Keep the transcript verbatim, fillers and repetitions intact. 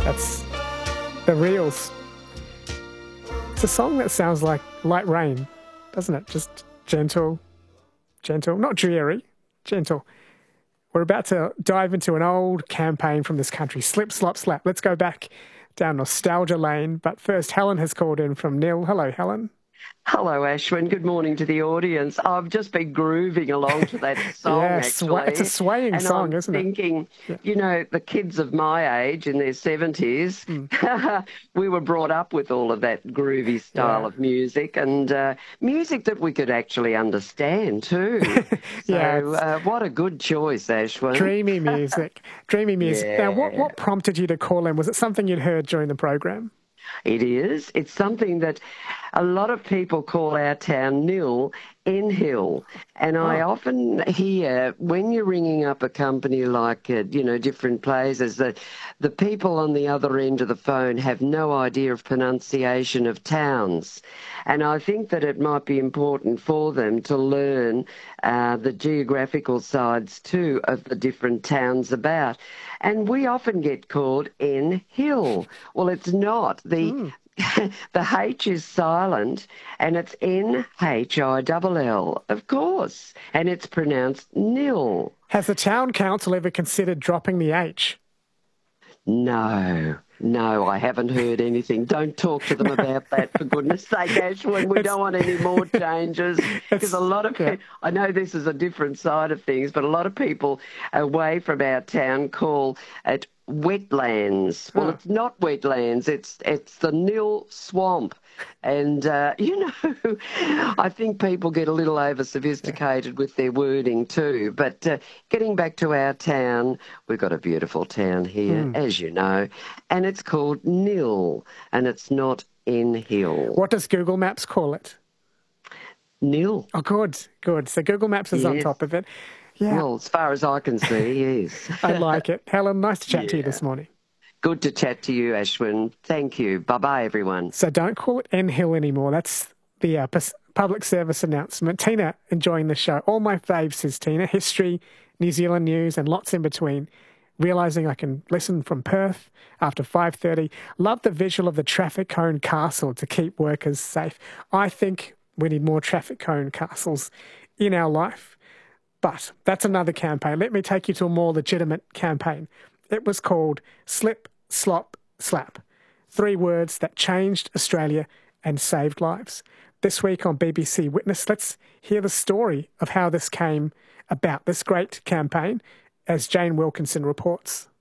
That's The Reels. It's a song that sounds like light rain, doesn't it? Just gentle, gentle, not dreary, gentle. We're about to dive into an old campaign from this country, Slip, Slop, Slap. Let's go back down nostalgia lane. But first, Helen has called in from Nil. Hello, Helen. Hello, Ashwin. Good morning to the audience. I've just been grooving along to that song, yeah, actually. Sw- it's a swaying and song, I'm isn't thinking, it? Yeah. you know, the kids of my age in their seventies, mm. we were brought up with all of that groovy style yeah. of music and uh, music that we could actually understand too. yeah, so uh, what a good choice, Ashwin. Dreamy music. Dreamy music. Yeah. Now, what, what prompted you to call in? Was it something you'd heard during the program? It is. It's something that a lot of people call our town Nil, N-Hill. And I Oh. often hear when you're ringing up a company like, uh, you know, different places, that the people on the other end of the phone have no idea of pronunciation of towns. And I think that it might be important for them to learn uh, the geographical sides too of the different towns about. And we often get called N-Hill. Well, it's not. The mm. the H is silent and it's N H I L L, of course, and it's pronounced nil. Has the town council ever considered dropping the H? No, no, I haven't heard anything. Don't talk to them about that, for goodness sake, Ashwin. We it's, don't want any more changes because a lot of people, yeah. I know this is a different side of things, but a lot of people away from our town call it wetlands. Well, oh. It's not wetlands. It's it's the Nil swamp. And, uh, you know, I think people get a little over-sophisticated yeah. with their wording too. But uh, getting back to our town, we've got a beautiful town here, mm. as you know, and it's called Nil, and it's not N-Hill. What does Google Maps call it? Nil. Oh, good, good. So Google Maps is yes. on top of it. Yeah. Well, as far as I can see, yes. I like it. Helen, nice to chat yeah. to you this morning. Good to chat to you, Ashwin. Thank you. Bye-bye, everyone. So don't call it N-Hill anymore. That's the uh, public service announcement. Tina, enjoying the show. All my faves, says Tina. History, New Zealand news, and lots in between. Realising I can listen from Perth after five thirty. Love the visual of the traffic cone castle to keep workers safe. I think we need more traffic cone castles in our life. But that's another campaign. Let me take you to a more legitimate campaign. It was called Slip, Slop, Slap. Three words that changed Australia and saved lives. This week on B B C Witness, let's hear the story of how this came about, this great campaign, as Jane Wilkinson reports.